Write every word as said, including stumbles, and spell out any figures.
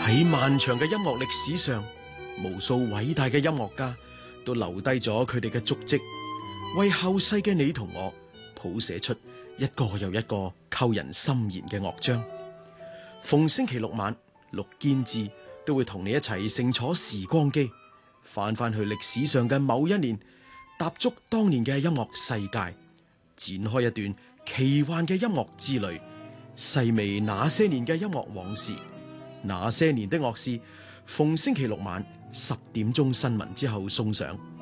喺漫長嘅音樂歷史上，無數偉大嘅音樂家都留低咗佢哋嘅足跡，為後世嘅你同我譜寫出一個又一個扣人心弦嘅樂章。逢星期六晚，陸堅志都會同你一齊乘坐時光機，翻翻去歷史上嘅某一年，踏足當年嘅音樂世界，展開一段奇幻嘅音樂之旅，細味那些年嘅音樂往事。那些年的樂事，逢星期六晚十點鐘新聞之後送上。